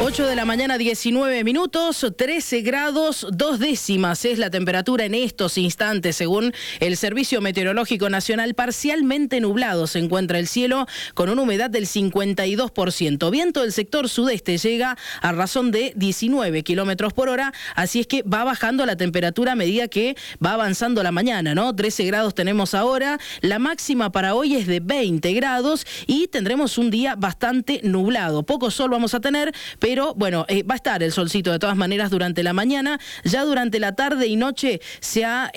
8 de la mañana, 19 minutos, 13 grados, 2 décimas es la temperatura en estos instantes, según el Servicio Meteorológico Nacional. Parcialmente nublado se encuentra el cielo con una humedad del 52%. Viento del sector sudeste llega a razón de 19 kilómetros por hora, así es que va bajando la temperatura a medida que va avanzando la mañana, ¿no? 13 grados tenemos ahora, la máxima para hoy es de 20 grados y tendremos un día bastante nublado. Poco sol vamos a tener, pero bueno, va a estar el solcito de todas maneras durante la mañana. Ya durante la tarde y noche se ha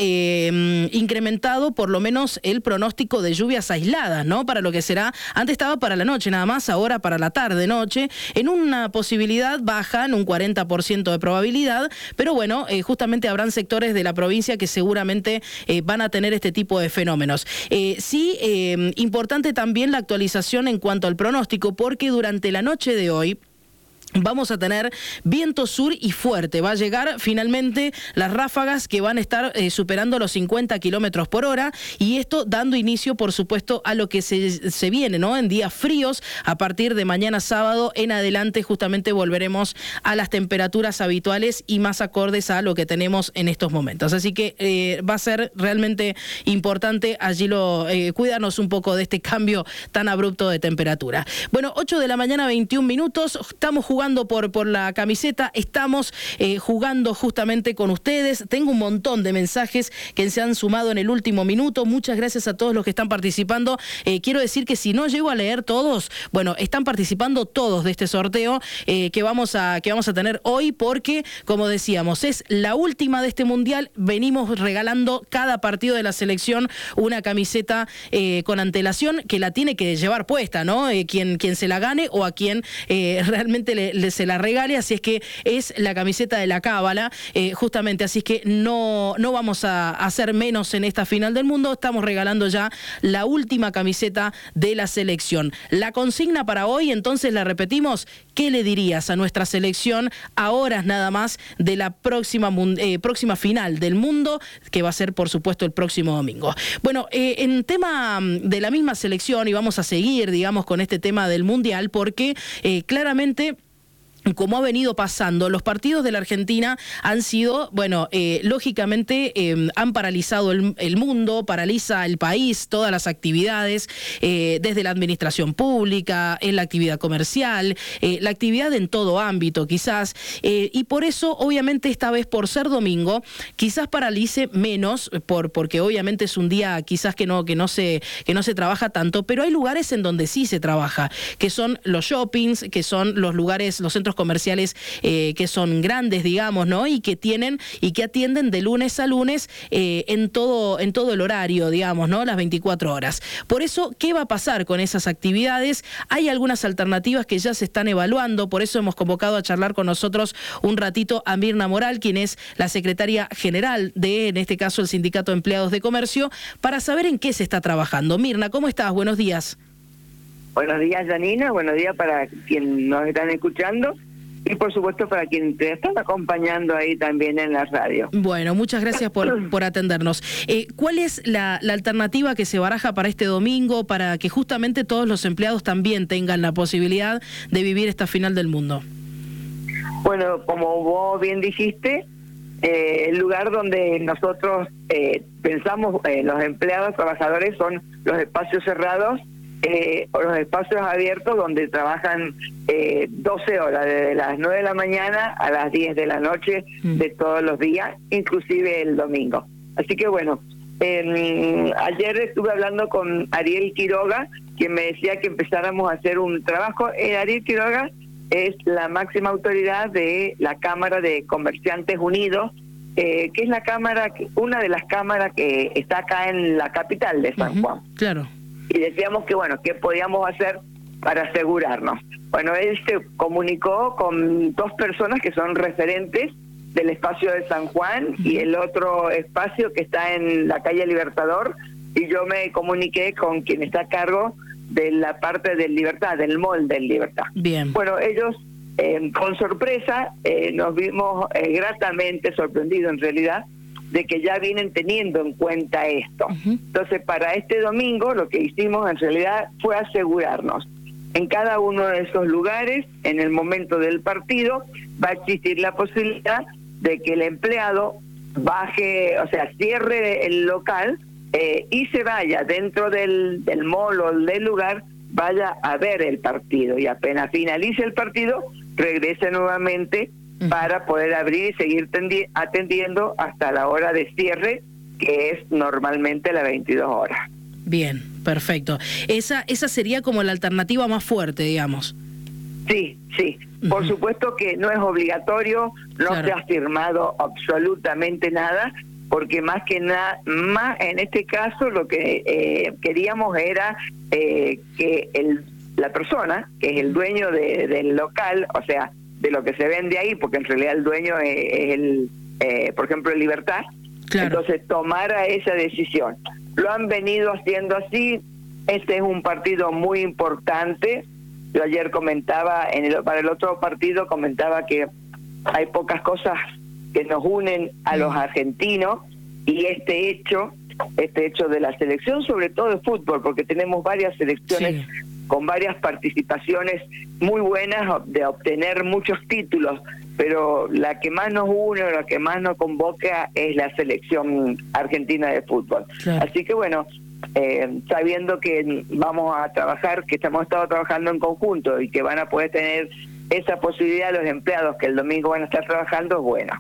incrementado por lo menos el pronóstico de lluvias aisladas, ¿no? Para lo que será, antes estaba para la noche nada más, ahora para la tarde-noche, en una posibilidad baja, en un 40% de probabilidad, pero bueno, justamente habrán sectores de la provincia que seguramente van a tener este tipo de fenómenos. Sí, importante también la actualización en cuanto al pronóstico, porque durante la noche de hoy vamos a tener viento sur y fuerte. Va a llegar finalmente las ráfagas que van a estar superando los 50 kilómetros por hora, y esto dando inicio, por supuesto, a lo que se viene, ¿no? En días fríos, a partir de mañana sábado en adelante, justamente volveremos a las temperaturas habituales y más acordes a lo que tenemos en estos momentos. Así que va a ser realmente importante allí cuidarnos un poco de este cambio tan abrupto de temperatura. Bueno, 8 de la mañana, 21 minutos, estamos jugando por la camiseta, estamos jugando justamente con ustedes. Tengo un montón de mensajes que se han sumado en el último minuto. Muchas gracias a todos los que están participando. Quiero decir que si no llego a leer todos, bueno, están participando todos de este sorteo que vamos a tener hoy, porque, como decíamos, es la última de este mundial. Venimos regalando cada partido de la selección una camiseta con antelación, que la tiene que llevar puesta, ¿no? Quien se la gane o a quien realmente se la regale, así es que es la camiseta de la Cábala, justamente, así es que no vamos a hacer menos en esta final del mundo. Estamos regalando ya la última camiseta de la selección. La consigna para hoy, entonces, la repetimos: ¿qué le dirías a nuestra selección a horas nada más de la próxima final del mundo, que va a ser, por supuesto, el próximo domingo? Bueno, en tema de la misma selección, y vamos a seguir, digamos, con este tema del mundial, porque claramente, como ha venido pasando, los partidos de la Argentina han sido, bueno, lógicamente han paralizado el mundo, paraliza el país, todas las actividades, desde la administración pública, en la actividad comercial, la actividad en todo ámbito quizás, y por eso, obviamente, esta vez, por ser domingo, quizás paralice menos, porque obviamente es un día quizás que no se trabaja tanto, pero hay lugares en donde sí se trabaja, que son los shoppings, que son los lugares, los centros comerciales que son grandes, digamos, ¿no? Y que atienden de lunes a lunes en todo el horario, digamos, ¿no? Las 24 horas. Por eso, ¿qué va a pasar con esas actividades? Hay algunas alternativas que ya se están evaluando, por eso hemos convocado a charlar con nosotros un ratito a Mirna Moral, quien es la secretaria general de, en este caso, el Sindicato de Empleados de Comercio, para saber en qué se está trabajando. Mirna, ¿cómo estás? Buenos días. Buenos días, Janina. Buenos días para quien nos están escuchando y, por supuesto, para quien te están acompañando ahí también en la radio. Bueno, muchas gracias por atendernos. ¿Cuál es la alternativa que se baraja para este domingo, para que justamente todos los empleados también tengan la posibilidad de vivir esta final del mundo? Bueno, como vos bien dijiste, el lugar donde nosotros pensamos los empleados, trabajadores, son los espacios cerrados, o los espacios abiertos, donde trabajan 12 horas, desde las 9 de la mañana a las 10 de la noche de todos los días, inclusive el domingo. Así que bueno, ayer estuve hablando con Ariel Quiroga, quien me decía que empezáramos a hacer un trabajo. Ariel Quiroga es la máxima autoridad de la Cámara de Comerciantes Unidos, que es la cámara, una de las cámaras que está acá en la capital de San Juan. Claro. Y decíamos que, bueno, ¿qué podíamos hacer para asegurarnos? Bueno, él se comunicó con dos personas que son referentes del espacio de San Juan y el otro espacio que está en la calle Libertador, y yo me comuniqué con quien está a cargo de la parte del Libertad, del mall del Libertad. Bien. Bueno, ellos, con sorpresa, nos vimos gratamente sorprendidos, en realidad, de que ya vienen teniendo en cuenta esto. Entonces, para este domingo, lo que hicimos en realidad fue asegurarnos en cada uno de esos lugares, en el momento del partido, va a existir la posibilidad de que el empleado baje, o sea, cierre el local y se vaya dentro del mall o del lugar, vaya a ver el partido, y apenas finalice el partido, regrese nuevamente para poder abrir y seguir atendiendo hasta la hora de cierre, que es normalmente las 22 horas. Bien, perfecto. Esa sería como la alternativa más fuerte, digamos. Sí, sí. Por supuesto que no es obligatorio, no se ha firmado absolutamente nada, porque más que nada, en este caso lo que queríamos era que la persona, que es el dueño del local, o sea, de lo que se vende ahí, porque en realidad el dueño es por ejemplo, el Libertad, entonces tomara esa decisión. Lo han venido haciendo así. Este es un partido muy importante. Yo ayer comentaba, para el otro partido comentaba que hay pocas cosas que nos unen a los argentinos, y este hecho de la selección, sobre todo de fútbol, porque tenemos varias selecciones con varias participaciones muy buenas de obtener muchos títulos, pero la que más nos une, la que más nos convoca es la selección argentina de fútbol. Así que bueno, sabiendo que vamos a trabajar, que hemos estado trabajando en conjunto y que van a poder tener esa posibilidad los empleados que el domingo van a estar trabajando, es bueno.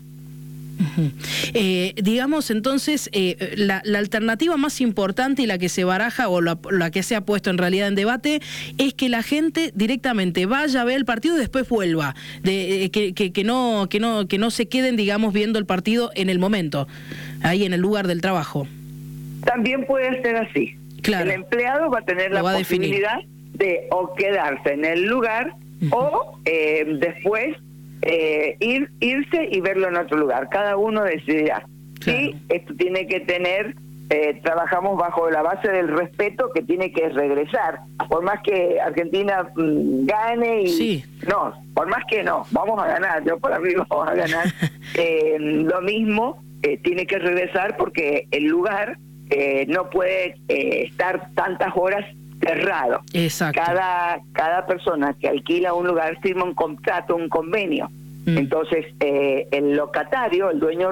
Digamos entonces, la alternativa más importante y la que se baraja, o la que se ha puesto en realidad en debate, es que la gente directamente vaya a ver el partido y después vuelva, que no se queden, digamos, viendo el partido en el momento, ahí en el lugar del trabajo. También puede ser así. Claro. El empleado va a tener la posibilidad de o quedarse en el lugar o después irse y verlo en otro lugar. Cada uno decidirá. Claro. Y esto tiene que tener, trabajamos bajo la base del respeto, que tiene que regresar. Por más que Argentina gane y... No, por más que no, vamos a ganar. Yo para mí vamos a ganar. Lo mismo, tiene que regresar porque el lugar no puede estar tantas horas cerrado. Exacto. Cada persona que alquila un lugar firma un contrato, un convenio. Entonces, el locatario, el dueño